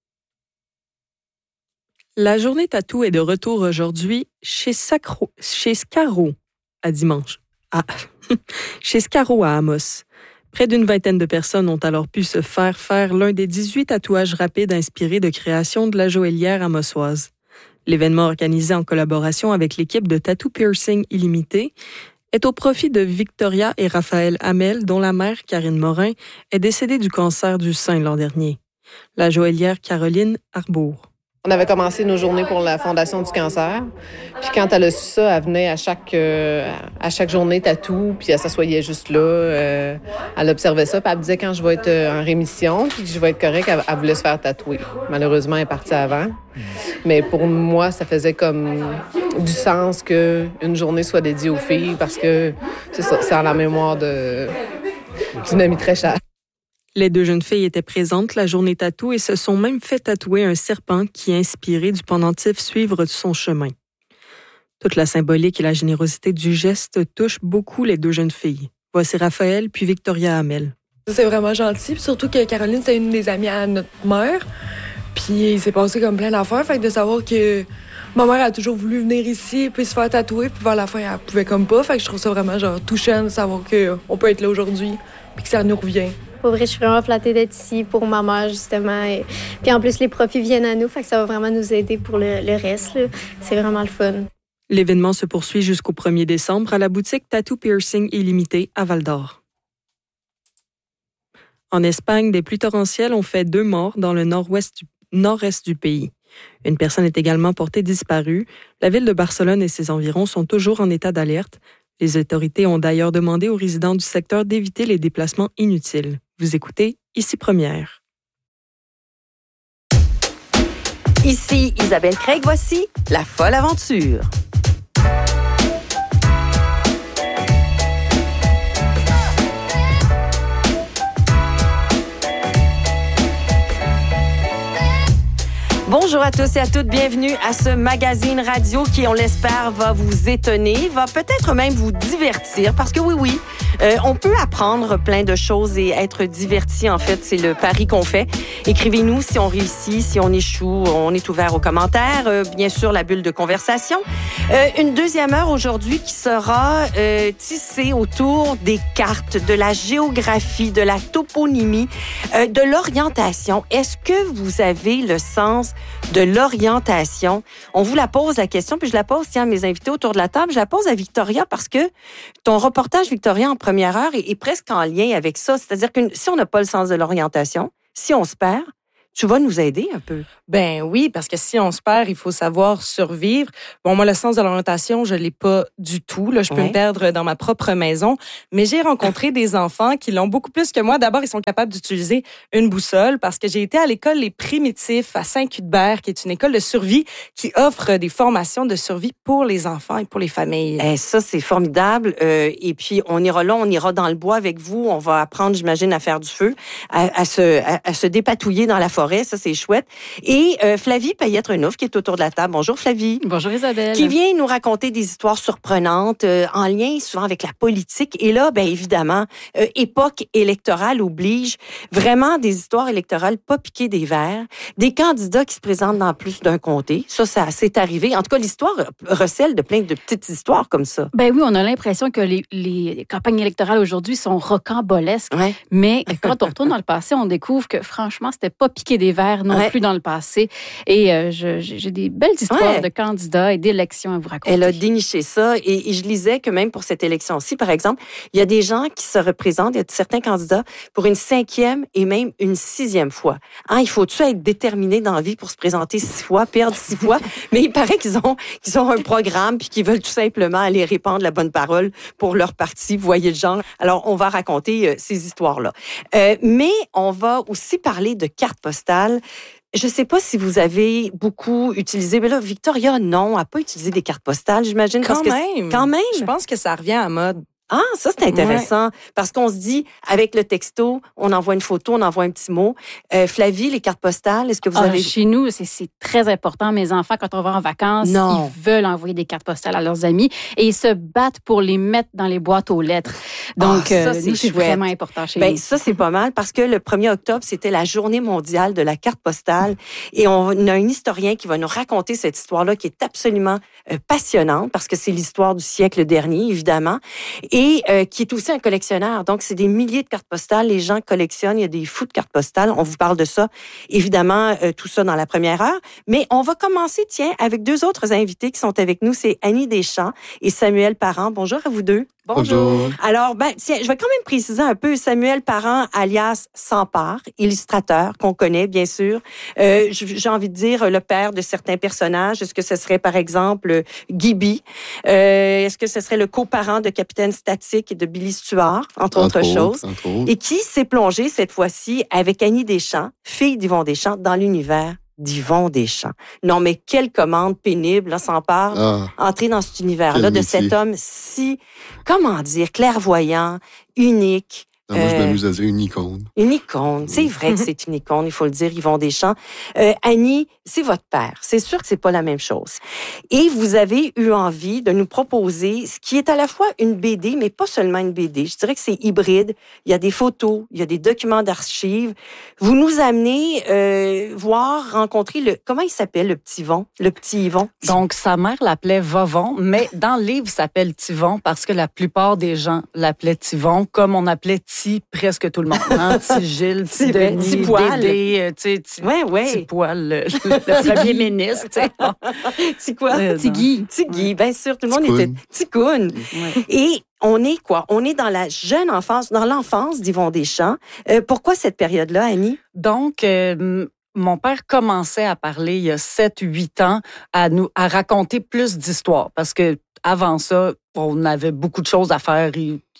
S10: La journée tatou est de retour aujourd'hui chez Scaro à dimanche. Chez Scaro à Amos. Près d'une vingtaine de personnes ont alors pu se faire l'un des 18 tatouages rapides inspirés de création de la joaillière amossoise. L'événement organisé en collaboration avec l'équipe de Tattoo Piercing Illimité est au profit de Victoria et Raphaël Hamel, dont la mère, Karine Morin, est décédée du cancer du sein l'an dernier. La joaillière Caroline Arbour.
S20: On avait commencé nos journées pour la Fondation du cancer. Puis quand elle a su ça, elle venait à chaque journée tatou, puis elle s'assoyait juste là. Elle observait ça, puis elle me disait quand je vais être en rémission, puis que je vais être correcte, elle voulait se faire tatouer. Malheureusement, elle est partie avant. Mais pour moi, ça faisait comme du sens qu'une journée soit dédiée aux filles, parce que c'est en la mémoire d'une amie très chère.
S10: Les 2 jeunes filles étaient présentes la journée tatou et se sont même fait tatouer un serpent qui est inspiré du pendentif Suivre son chemin. Toute la symbolique et la générosité du geste touchent beaucoup les 2 jeunes filles. Voici Raphaël puis Victoria Hamel.
S21: C'est vraiment gentil, surtout que Caroline, c'est une des amies à notre mère. Puis il s'est passé comme plein d'affaires, fait que de savoir que ma mère a toujours voulu venir ici puis se faire tatouer, puis vers la fin, elle pouvait comme pas. Fait que je trouve ça vraiment touchant de savoir qu'on peut être là aujourd'hui puis que ça nous revient.
S22: Pour vrai, je suis vraiment flattée d'être ici pour ma mère, justement. Et puis en plus, les profits viennent à nous, fait que ça va vraiment nous aider pour le reste. Là. C'est vraiment le fun.
S10: L'événement se poursuit jusqu'au 1er décembre à la boutique Tattoo Piercing Illimité à Val-d'Or. En Espagne, des pluies torrentielles ont fait 2 morts dans le nord-est du pays. Une personne est également portée disparue. La ville de Barcelone et ses environs sont toujours en état d'alerte. Les autorités ont d'ailleurs demandé aux résidents du secteur d'éviter les déplacements inutiles. Vous écoutez Ici Première.
S4: Ici Isabelle Craig, voici La Folle Aventure. Bonjour à tous et à toutes, bienvenue à ce magazine radio qui, on l'espère, va vous étonner, va peut-être même vous divertir, parce que oui, on peut apprendre plein de choses et être diverti, en fait, c'est le pari qu'on fait. Écrivez-nous si on réussit, si on échoue, on est ouvert aux commentaires, bien sûr, la bulle de conversation. Une deuxième heure aujourd'hui qui sera tissée autour des cartes, de la géographie, de la toponymie, de l'orientation. Est-ce que vous avez le sens de l'orientation? On vous la pose, la question, puis je la pose, tiens, à mes invités autour de la table. Je la pose à Victoria parce que ton reportage, Victoria, en première heure est presque en lien avec ça. C'est-à-dire que si on n'a pas le sens de l'orientation, si on se perd, tu vas nous aider un peu.
S1: Ben oui, parce que si on se perd, il faut savoir survivre. Bon, moi, le sens de l'orientation, je l'ai pas du tout. Là, je peux me perdre dans ma propre maison. Mais j'ai rencontré des enfants qui l'ont beaucoup plus que moi. D'abord, ils sont capables d'utiliser une boussole parce que j'ai été à l'école Les Primitifs à Saint-Cuthbert, qui est une école de survie qui offre des formations de survie pour les enfants et pour les familles.
S4: Ça, c'est formidable. Et puis, on ira dans le bois avec vous. On va apprendre, j'imagine, à faire du feu, à se dépatouiller dans la forêt. Ça, c'est chouette. Et Flavie Payette-Renouf, qui est autour de la table. Bonjour, Flavie.
S5: Bonjour, Isabelle.
S4: Qui vient nous raconter des histoires surprenantes en lien souvent avec la politique. Et là, bien évidemment, époque électorale oblige. Vraiment des histoires électorales pas piquées des verres. Des candidats qui se présentent dans plus d'un comté. Ça c'est arrivé. En tout cas, l'histoire recèle de plein de petites histoires comme ça.
S5: Ben oui, on a l'impression que les campagnes électorales aujourd'hui sont rocambolesques.
S4: Ouais.
S5: Mais quand on retourne dans le passé, on découvre que franchement, c'était pas piqué des verres non plus dans le passé. Et j'ai des belles histoires de candidats et d'élections à vous raconter.
S4: Elle a déniché ça. Et je lisais que même pour cette élection-ci, par exemple, il y a des gens qui se représentent, il y a certains candidats, pour une 5e et même une 6e fois. Il faut-tu être déterminé dans la vie pour se présenter 6 fois, perdre 6 fois? Mais il paraît qu'ils ont un programme puis qu'ils veulent tout simplement aller répandre la bonne parole pour leur parti. Vous voyez le genre. Alors, on va raconter ces histoires-là. Mais on va aussi parler de cartes postales. Je ne sais pas si vous avez beaucoup utilisé, mais là, Victoria, non, n'a pas utilisé des cartes postales, j'imagine.
S1: Quand même. Je pense que ça revient à mode.
S4: Ça, c'est intéressant. Parce qu'on se dit, avec le texto, on envoie une photo, on envoie un petit mot. Flavie, les cartes postales, est-ce que vous avez...
S5: Chez nous, c'est très important. Mes enfants, quand on va en vacances, ils veulent envoyer des cartes postales à leurs amis et ils se battent pour les mettre dans les boîtes aux lettres. Donc, ça, c'est vraiment important chez nous.
S4: Ça, c'est pas mal parce que le 1er octobre, c'était la journée mondiale de la carte postale et on a un historien qui va nous raconter cette histoire-là qui est absolument passionnante parce que c'est l'histoire du siècle dernier, évidemment. Et qui est aussi un collectionneur. Donc, c'est des milliers de cartes postales. Les gens collectionnent. Il y a des fous de cartes postales. On vous parle de ça. Évidemment, tout ça dans la première heure. Mais on va commencer, avec 2 autres invités qui sont avec nous. C'est Annie Deschamps et Samuel Parent. Bonjour à vous deux.
S23: Bonjour.
S4: Alors, tiens, je vais quand même préciser un peu Samuel Parent, alias Sampard, illustrateur qu'on connaît, bien sûr. J'ai envie de dire le père de certains personnages. Est-ce que ce serait, par exemple, Gibby? Est-ce que ce serait le coparent de Capitaine Statique et de Billy Stuart, entre autres choses? Et qui s'est plongé, cette fois-ci, avec Annie Deschamps, fille d'Yvon Deschamps, dans l'univers d'Yvon Deschamps. Non, mais quelle commande pénible, là, Sampard, entrer dans cet univers-là de cet homme si, comment dire, clairvoyant, unique.
S23: Moi, je m'amuse à dire une icône.
S4: Une icône. C'est vrai que c'est une icône, il faut le dire, Yvon Deschamps. Annie, c'est votre père. C'est sûr que c'est pas la même chose. Et vous avez eu envie de nous proposer ce qui est à la fois une BD, mais pas seulement une BD. Je dirais que c'est hybride. Il y a des photos, il y a des documents d'archives. Vous nous amenez rencontrer comment il s'appelle, le petit Yvon?
S24: Donc, sa mère l'appelait Vovon, mais dans le livre, il s'appelle Tivon parce que la plupart des gens l'appelaient Tivon, comme on appelait presque tout le monde. Petit Gilles, petit Denis,
S4: petit Poil.
S24: Dédé, petit Poil, le premier ministre.
S4: Petit quoi?
S24: Petit Guy.
S4: Petit Guy, bien sûr, tout le monde était petit Coon. Et on est quoi? On est dans la jeune enfance, dans l'enfance d'Yvon Deschamps. Pourquoi cette période-là, Annie?
S24: Donc, mon père commençait à parler il y a 7-8 ans, à raconter plus d'histoires. Parce que avant ça, on avait beaucoup de choses à faire.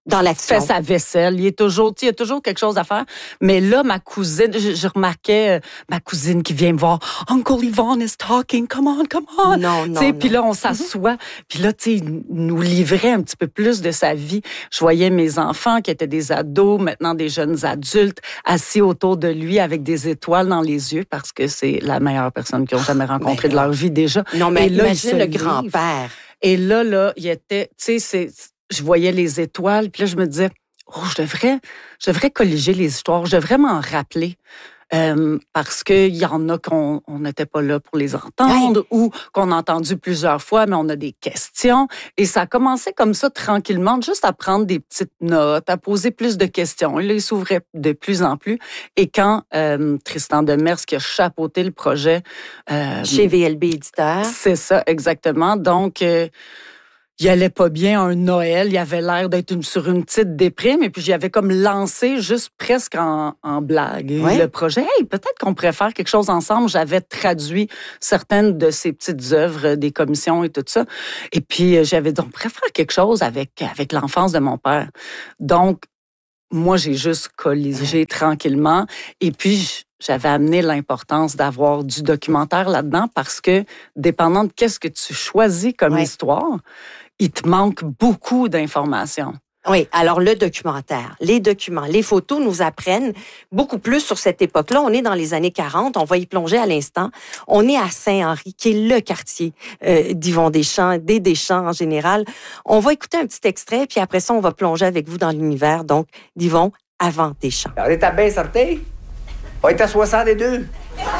S4: Dans l'action.
S24: Fait sa vaisselle. Il y a toujours quelque chose à faire. Mais là, ma cousine, je remarquais ma cousine qui vient me voir. Uncle Yvonne is talking. Come on.
S4: Non.
S24: Puis là, on s'assoit. Puis là, tu sais, il nous livrait un petit peu plus de sa vie. Je voyais mes enfants qui étaient des ados, maintenant des jeunes adultes, assis autour de lui avec des étoiles dans les yeux parce que c'est la meilleure personne qu'ils ont jamais rencontrée de leur vie déjà.
S4: Non, mais
S24: là,
S4: imagine le grand-père.
S24: Et là, il était, tu sais, je voyais les étoiles, puis là, je me disais, je devrais colliger les histoires, je devrais m'en rappeler. Parce qu'il y en a qu'on n'était pas là pour les entendre ou qu'on a entendu plusieurs fois, mais on a des questions. Et ça a commencé comme ça, tranquillement, juste à prendre des petites notes, à poser plus de questions. Et là, il s'ouvrait de plus en plus. Et quand Tristan Demers, qui a chapeauté le projet...
S4: Chez VLB Éditeur.
S24: C'est ça, exactement. Donc... il allait pas bien un Noël, il avait l'air d'être sur une petite déprime, et puis j'y avais comme lancé juste presque en blague le projet. Hey, peut-être qu'on pourrait faire quelque chose ensemble. J'avais traduit certaines de ses petites œuvres, des commissions et tout ça. Et puis j'avais dit, on pourrait faire quelque chose avec l'enfance de mon père. Donc, moi, j'ai juste colligé tranquillement. Et puis, j'avais amené l'importance d'avoir du documentaire là-dedans parce que, dépendant de qu'est-ce que tu choisis comme histoire, il te manque beaucoup d'informations.
S4: Oui, alors le documentaire, les documents, les photos nous apprennent beaucoup plus sur cette époque-là. On est dans les années 40, on va y plonger à l'instant. On est à Saint-Henri, qui est le quartier d'Yvon Deschamps, des Deschamps en général. On va écouter un petit extrait, puis après ça, on va plonger avec vous dans l'univers, donc, d'Yvon avant Deschamps.
S2: On est à bien sorti? On est à 62.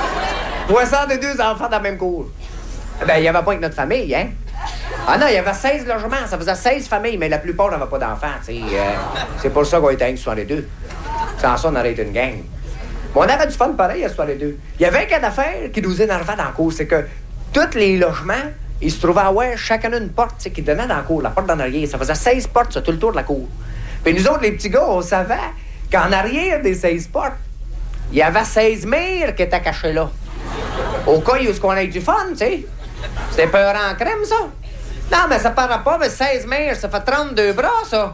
S2: 62 enfants dans la même cour. Ben, il n'y avait pas que notre famille, hein? Ah non, il y avait 16 logements, ça faisait 16 familles, mais la plupart n'avaient pas d'enfants, tu sais. C'est pour ça qu'on était à 62. Sans ça, on aurait été une gang. Mais on avait du fun pareil à 62. Il y avait un cas d'affaires qui nous énervait dans la cour, c'est que tous les logements, ils se trouvaient à chacun une porte, tu sais, qui donnait dans la cour, la porte d'en arrière. Ça faisait 16 portes sur tout le tour de la cour. Puis nous autres, les petits gars, on savait qu'en arrière des 16 portes, il y avait 16 murs qui étaient cachés là. Au cas où on ait du fun, tu sais. C'était peur en crème, ça. Non, mais ça paraît pas, mais 16 mètres, ça fait 32 bras, ça.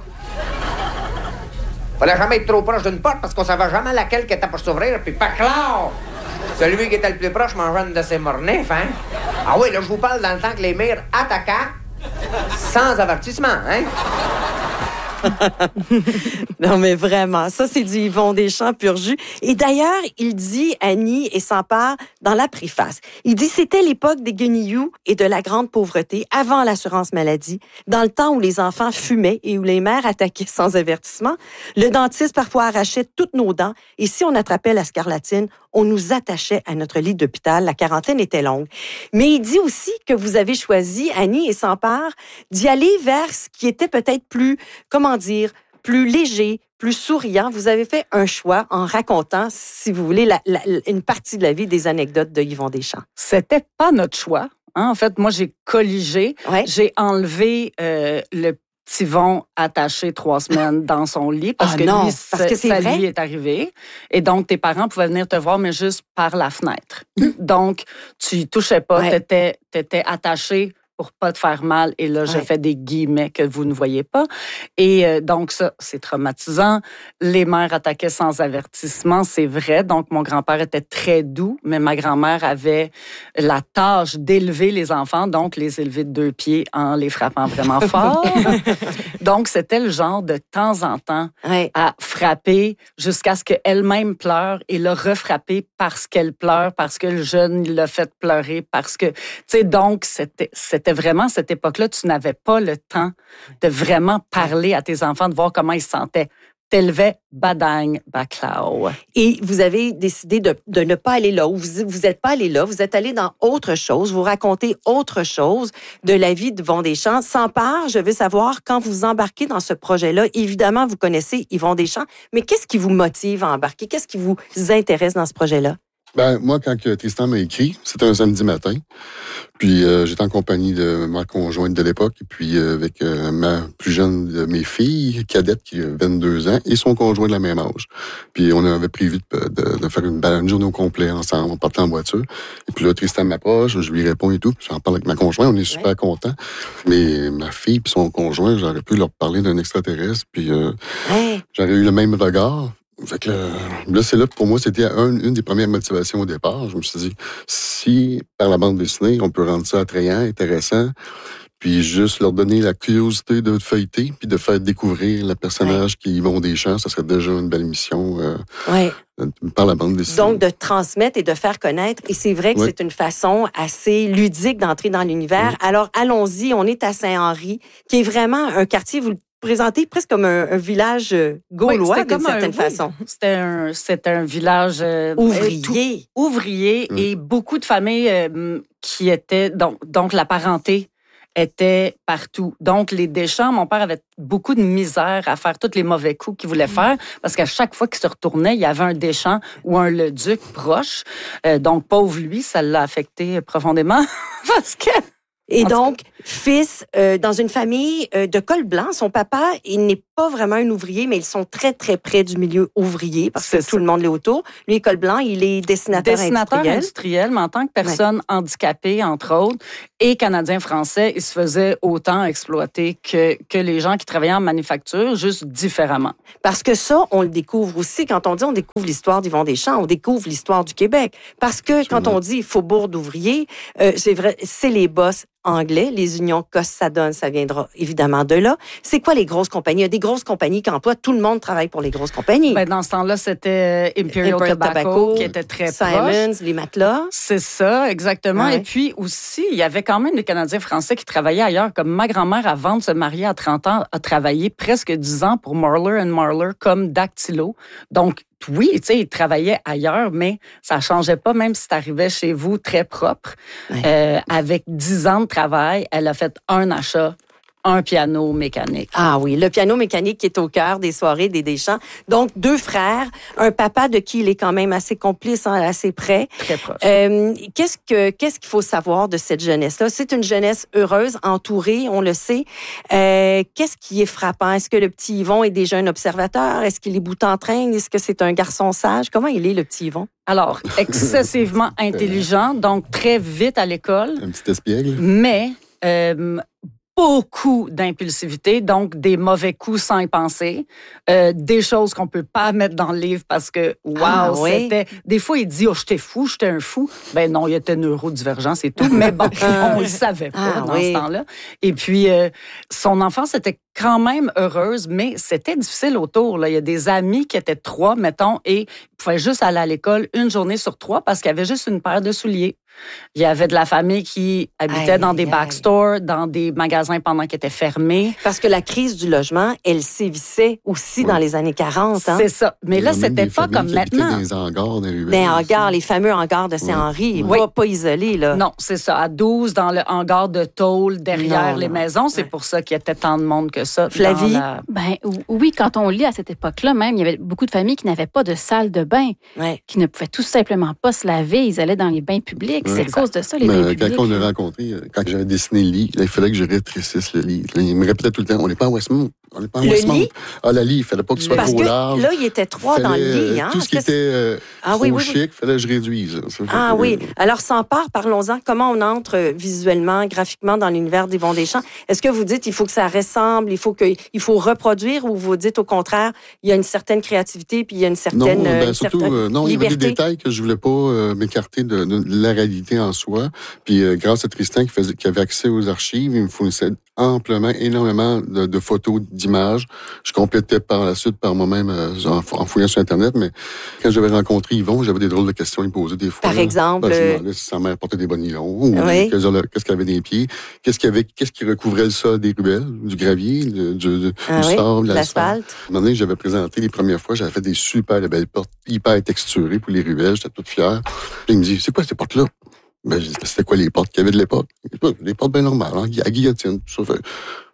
S2: Fallait jamais être trop proche d'une porte parce qu'on savait jamais laquelle qui était pour s'ouvrir, puis pas clair. Celui qui était le plus proche mangeait une de ses mornifs, hein. Ah oui, là, je vous parle dans le temps que les mères attaquaient sans avertissement, hein.
S4: Non, mais vraiment, ça, c'est du Yvon Deschamps pur jus. Et d'ailleurs, il dit, Annie, et s'empare dans la préface, il dit, c'était l'époque des guenilloux et de la grande pauvreté, avant l'assurance maladie, dans le temps où les enfants fumaient et où les mères attaquaient sans avertissement. Le dentiste parfois arrachait toutes nos dents, et si on attrapait la scarlatine, on nous attachait à notre lit d'hôpital. La quarantaine était longue. Mais il dit aussi que vous avez choisi, Annie et s'empare, d'y aller vers ce qui était peut-être plus, plus léger, plus souriant. Vous avez fait un choix en racontant, si vous voulez, une partie de la vie des anecdotes de Yvon Deschamps.
S24: C'était pas notre choix. Hein? En fait, moi, j'ai colligé. J'ai enlevé le petit Yvon attaché 3 semaines dans son lit parce que lui, sa vie est arrivée. Et donc, tes parents pouvaient venir te voir, mais juste par la fenêtre. Donc, tu y touchais pas. T'étais attaché pour pas te faire mal. Et là, je fais des guillemets que vous ne voyez pas. Et donc, ça, c'est traumatisant. Les mères attaquaient sans avertissement, c'est vrai. Donc, mon grand-père était très doux, mais ma grand-mère avait la tâche d'élever les enfants, donc les élever de 2 pieds en les frappant vraiment fort. Donc, c'était le genre de temps en temps à frapper jusqu'à ce qu'elle-même pleure et le refrapper parce qu'elle pleure, parce que le jeune l'a fait pleurer, parce que, tu sais, donc, c'était vraiment cette époque-là, tu n'avais pas le temps de vraiment parler à tes enfants, de voir comment ils se sentaient. T'élevais badang, baclao.
S4: Et vous avez décidé de ne pas aller là, ou vous n'êtes pas allé là, vous êtes allé dans autre chose, vous racontez autre chose de la vie de Yvon Deschamps. S'empare, je veux savoir, quand vous embarquez dans ce projet-là, évidemment, vous connaissez Yvon Deschamps, mais qu'est-ce qui vous motive à embarquer? Qu'est-ce qui vous intéresse dans ce projet-là?
S23: Moi, quand Tristan m'a écrit, c'était un samedi matin. Puis j'étais en compagnie de ma conjointe de l'époque, et puis avec ma plus jeune de mes filles, Cadette, qui a 22 ans, et son conjoint de la même âge. Puis on avait prévu de faire une journée au complet ensemble, on partait en voiture. Et puis là, Tristan m'approche, je lui réponds et tout. J'en parle avec ma conjointe, on est super contents. Mais ma fille puis son conjoint, j'aurais pu leur parler d'un extraterrestre, puis j'aurais eu le même regard. Fait que là, c'est là pour moi, c'était une des premières motivations au départ. Je me suis dit, si par la bande dessinée, on peut rendre ça attrayant, intéressant, puis juste leur donner la curiosité de feuilleter, puis de faire découvrir le personnage qui Yvon Deschamps, ça serait déjà une belle mission par la bande dessinée.
S4: Donc, de transmettre et de faire connaître. Et c'est vrai que c'est une façon assez ludique d'entrer dans l'univers. Alors, allons-y, on est à Saint-Henri, qui est vraiment un quartier, vous le présenté presque comme un village gaulois d'une certaine façon.
S24: C'était un village ouvrier et beaucoup de familles qui étaient donc la parenté était partout. Donc les Deschamps, mon père avait beaucoup de misère à faire tous les mauvais coups qu'il voulait faire parce qu'à chaque fois qu'il se retournait, il y avait un Deschamps ou un Leduc proche. Donc pauvre lui, ça l'a affecté profondément parce que
S4: et donc, fils dans une famille de col blanc. Son papa, il n'est pas vraiment un ouvrier, mais ils sont très, très près du milieu ouvrier parce que tout le monde l'est autour. Lui, col blanc, il est dessinateur
S24: industriel, mais en tant que personne handicapée, entre autres, et Canadien-Français, il se faisait autant exploiter que les gens qui travaillaient en manufacture, juste différemment.
S4: Parce que ça, on le découvre aussi. Quand on dit on découvre l'histoire d'Yvon Deschamps, on découvre l'histoire du Québec. Parce que quand on dit faubourg d'ouvriers, c'est vrai, c'est les boss anglais, les unions Cossadone, ça viendra évidemment de là. C'est quoi les grosses compagnies? Il y a des grosses compagnies qui emploient, tout le monde travaille pour les grosses compagnies.
S24: Dans ce temps-là, c'était Imperial Tobacco qui était très
S4: Simons,
S24: proche.
S4: les matelas.
S24: C'est ça, exactement. Ouais. Et puis aussi, il y avait quand même des Canadiens français qui travaillaient ailleurs. Comme ma grand-mère, avant de se marier à 30 ans, a travaillé presque 10 ans pour Marler & Marler comme dactylo. Donc, oui, tu sais, ils travaillaient ailleurs, mais ça changeait pas, même si tu arrivais chez vous très propre. Avec 10 ans de travail, elle a fait un achat, un piano mécanique.
S4: Ah oui, le piano mécanique qui est au cœur des soirées des Deschamps. Donc, 2 frères, un papa de qui il est quand même assez complice, assez près.
S24: Très proche.
S4: Qu'est-ce qu'il faut savoir de cette jeunesse-là? C'est une jeunesse heureuse, entourée, on le sait. Qu'est-ce qui est frappant? Est-ce que le petit Yvon est déjà un observateur? Est-ce qu'il est bout-en-train? Est-ce que c'est un garçon sage? Comment il est, le petit Yvon?
S24: Alors, excessivement intelligent, donc très vite à l'école.
S23: Un petit espiègle.
S24: Mais beaucoup d'impulsivité, donc des mauvais coups sans y penser, des choses qu'on peut pas mettre dans le livre parce que, c'était... Des fois, il dit, j'étais un fou. Ben non, il était neurodivergent, c'est tout. Mais bon, on le savait pas dans ce temps-là. Et puis, son enfance était quand même heureuse, mais c'était difficile autour. Là. Il y a des amis qui étaient 3, mettons, et ils pouvaient juste aller à l'école une journée sur 3 parce qu'il y avait juste une paire de souliers. Il y avait de la famille qui habitait dans des backstores, dans des magasins pendant qu'ils étaient fermés.
S4: Parce que la crise du logement, elle sévissait aussi dans les années 40. Hein?
S24: C'est ça. Mais là, c'était pas comme maintenant.
S23: Dans les hangars,
S4: des hangars, les fameux hangars de Saint-Henri, pas isolés. Là.
S24: Non, c'est ça. À 12, dans le hangar de tôle, derrière les maisons. C'est pour ça qu'il y avait tant de monde que ça.
S4: Flavie?
S5: Oui, quand on lit à cette époque-là, même, il y avait beaucoup de familles qui n'avaient pas de salle de bain, qui ne pouvaient tout simplement pas se laver. Ils allaient dans les bains publics. C'est à cause de ça, les bains publics.
S23: Quand on a rencontré, quand j'avais dessiné le lit, là, il fallait que je rétrécisse le lit. Là, il me répétait tout le temps, on n'est pas à Westmount. On n'est pas à Westmount.
S4: Lit?
S23: Ah, le lit, il fallait pas que ce soit trop large.
S4: Là, il était 3 dans le lit.
S23: Tout ce qui était trop chic, il fallait que je réduise.
S4: Oui. Alors, sans part, parlons-en. Comment on entre visuellement, graphiquement dans l'univers d'Yvon Deschamps? Est-ce que vous dites il faut que ça ressemble, il faut reproduire, ou vous dites au contraire, il y a une certaine créativité puis il y a une certaine
S23: non, il y avait des détails que je voulais pas m'écarter de la réalité en soi. Puis grâce à Tristan qui avait accès aux archives, il me fournissait amplement, énormément de photos, d'images. Je complétais par la suite par moi-même en fouillant sur Internet, mais quand j'avais rencontré Yvon, j'avais des drôles de questions à lui poser des fois.
S4: Par exemple?
S23: Je me demandais si sa mère portait des bas nylons, ou qu'est-ce qu'elle avait des pieds, qu'est-ce qui recouvrait le sol des ruelles, du gravier, du sable, de l'asphalte. À un moment donné, j'avais présenté les premières fois, j'avais fait des super belles portes, hyper texturées pour les ruelles, j'étais toute fière. Puis il me dit, c'est quoi ces portes-là? Ben, c'était quoi les portes qu'il y avait de l'époque? Des portes bien normales, à guillotine. Ça fait...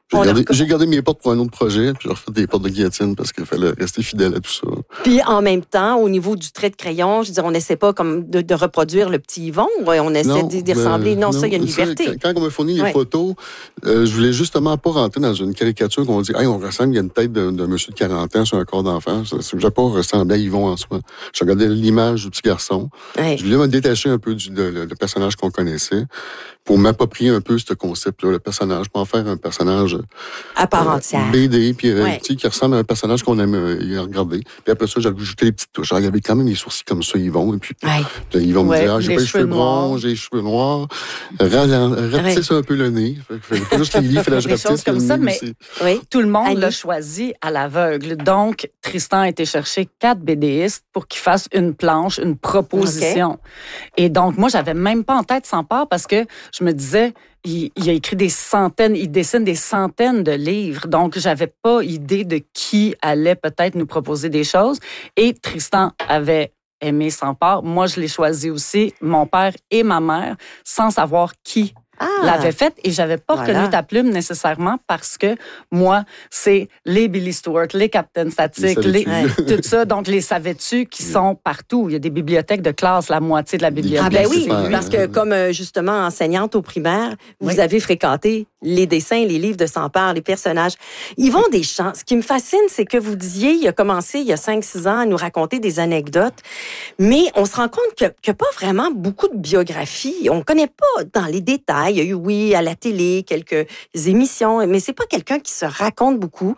S23: J'ai gardé mes portes pour un autre projet, puis j'ai refait des portes de guillotine parce qu'il fallait rester fidèle à tout ça.
S4: Puis en même temps, au niveau du trait de crayon, je veux dire, on n'essaie pas comme de reproduire le petit Yvon, on essaie d'y ressembler. Non, ça, il y a une liberté.
S23: Quand on m'a fourni les photos, je voulais justement pas rentrer dans une caricature qu'on dit, hey, on ressemble, il y a une tête d'un monsieur de 40 ans sur un corps d'enfant. Je ne voulais pas ressembler à Yvon en soi. Je regardais l'image du petit garçon. Je voulais me détacher un peu le personnage qu'on connaissait pour m'approprier un peu ce concept-là, le personnage, pour en faire un personnage
S4: à part entière.
S23: BD, puis qui ressemble à un personnage qu'on aime regarder. Puis après ça, j'ai ajouté les petites touches. Il y avait quand même les sourcils comme ça, Yvon. Et puis, Yvon me disait, j'ai pas les cheveux blonds, j'ai les cheveux noirs. Rapetissez ça un peu le nez. Pas juste les livres, il fallait que je rapetisse
S24: comme ça, mais tout le monde
S4: Annie
S24: l'a choisi à l'aveugle. Donc, Tristan a été chercher 4 BDistes pour qu'ils fassent une planche, une proposition. Et donc, moi, j'avais même pas en tête Sampard parce que je me disais, il a écrit des centaines, il dessine des centaines de livres. Donc, j'avais pas idée de qui allait peut-être nous proposer des choses. Et Tristan avait aimé Sampard. Moi, je l'ai choisi aussi, mon père et ma mère, sans savoir qui l'avait fait. Et j'avais pas reconnu ta plume nécessairement parce que moi, c'est les Billy Stewart, les Captain Static, tout ça. Donc, les savais-tu qui sont partout. Il y a des bibliothèques de classe, la moitié de la bibliothèque.
S4: Ah ben oui, parce que comme justement enseignante au primaire, vous avez fréquenté les dessins, les livres de Sampard, les personnages. Yvon Deschamps, ce qui me fascine, c'est que vous disiez, il a commencé il y a 5-6 ans à nous raconter des anecdotes, mais on se rend compte qu'il n'y a pas vraiment beaucoup de biographie. On ne connaît pas dans les détails. Il y a eu, oui, à la télé, quelques émissions, mais c'est pas quelqu'un qui se raconte beaucoup.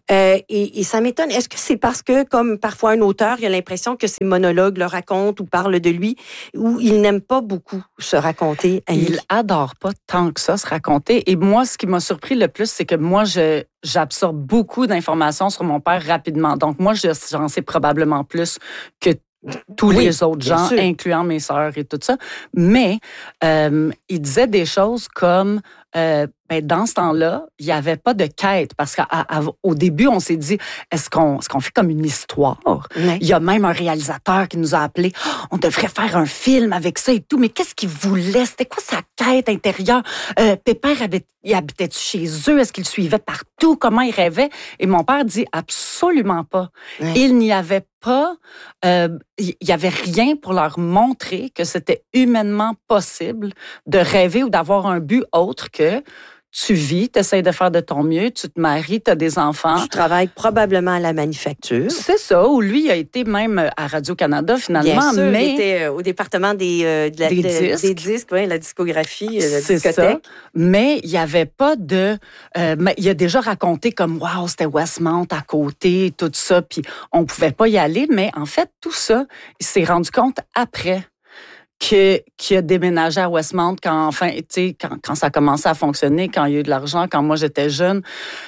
S4: Et ça m'étonne. Est-ce que c'est parce que, comme parfois un auteur, il a l'impression que ses monologues le racontent ou parlent de lui, ou il n'aime pas beaucoup se raconter?
S24: Il adore pas tant que ça se raconter. Et moi, ce qui m'a surpris le plus, c'est que moi, j'absorbe beaucoup d'informations sur mon père rapidement. Donc, moi, j'en sais probablement plus que tous les autres gens, incluant mes sœurs et tout ça. Mais il disait des choses comme dans ce temps-là, il n'y avait pas de quête parce qu'au début, on s'est dit, est-ce qu'on fait comme une histoire? Il y a même un réalisateur qui nous a appelé, on devrait faire un film avec ça et tout, mais qu'est-ce qu'il voulait? C'était quoi sa quête intérieure? Pépère, il habitait-tu chez eux? Est-ce qu'il suivait partout? Comment il rêvait? Et mon père dit absolument pas. Il n'y avait pas, il y avait rien pour leur montrer que c'était humainement possible de rêver ou d'avoir un but autre que tu vis, tu essaies de faire de ton mieux, tu te maries, tu as des enfants.
S4: Tu travailles probablement à la manufacture.
S24: C'est ça, ou lui il a été même à Radio-Canada finalement.
S4: Bien sûr,
S24: mais
S4: il était au département des disques, la discographie, la discothèque.
S24: Ça. Mais il n'y avait pas de... il a déjà raconté comme, wow, c'était Westmount à côté, tout ça, puis on pouvait pas y aller, mais en fait, tout ça, il s'est rendu compte après qui a déménagé à Westmount quand ça a commencé à fonctionner, quand il y a eu de l'argent, quand moi j'étais jeune,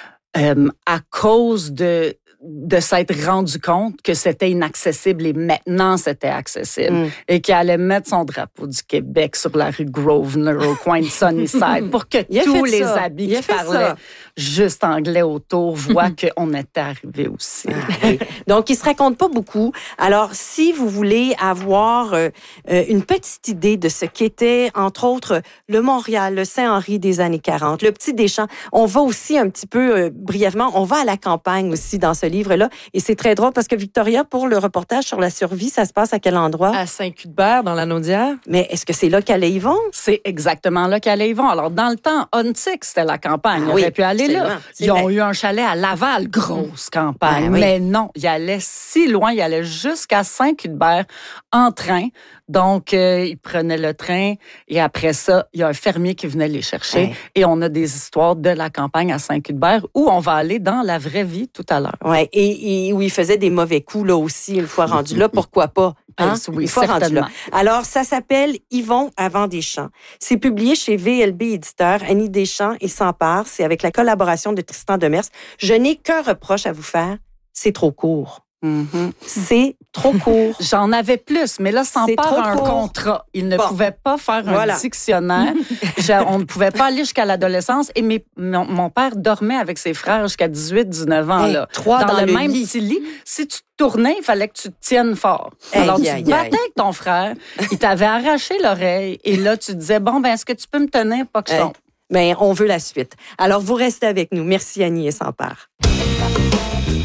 S24: à cause de s'être rendu compte que c'était inaccessible et maintenant c'était accessible et qu'il allait mettre son drapeau du Québec sur la rue Grosvenor au coin de Sunnyside pour que tous les habits qui parlaient juste anglais autour voient qu'on était arrivé aussi.
S4: Donc, il se raconte pas beaucoup. Alors, si vous voulez avoir une petite idée de ce qu'était, entre autres, le Montréal, le Saint-Henri des années 40, le Petit Deschamps, on va aussi un petit peu, brièvement, on va à la campagne aussi dans ce livre-là. Et c'est très drôle parce que Victoria, pour le reportage sur la survie, ça se passe à quel endroit?
S1: À Saint-Cuthbert, dans la Naudière.
S4: Mais est-ce que c'est là qu'allait Yvon?
S24: C'est exactement là qu'allait Yvon. Alors, dans le temps, Huntsic, c'était la campagne. Il aurait pu aller là. Ils ont eu un chalet à Laval, grosse campagne. Mais non, il allait si loin, il allait jusqu'à Saint-Cuthbert en train. Donc, ils prenaient le train et après ça, il y a un fermier qui venait les chercher et on a des histoires de la campagne à Saint-Cuthbert où on va aller dans la vraie vie tout à l'heure.
S4: Oui, et où il faisait des mauvais coups là aussi, une fois rendu là, pourquoi pas?
S24: Oui, certainement.
S4: Alors, ça s'appelle Yvon avant Deschamps. C'est publié chez VLB Éditeur, Annie Deschamps et Sampard. C'est avec la collaboration de Tristan Demers. Je n'ai qu'un reproche à vous faire, c'est trop court. C'est trop court.
S24: J'en avais plus, mais là, Sampard a un contrat. Il ne pouvait pas faire un dictionnaire. On ne pouvait pas aller jusqu'à l'adolescence. Et mon père dormait avec ses frères jusqu'à 18-19 ans. Là, dans le même petit lit. Si tu tournais, il fallait que tu te tiennes fort. Alors, tu te battais avec ton frère. Il t'avait arraché l'oreille. Et là, tu disais, bon, est-ce que tu peux me tenir? Pas que je tombe.
S4: Bien, on veut la suite. Alors, vous restez avec nous. Merci, Annie et Sampère.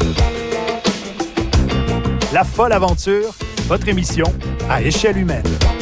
S3: La folle aventure, votre émission à échelle humaine.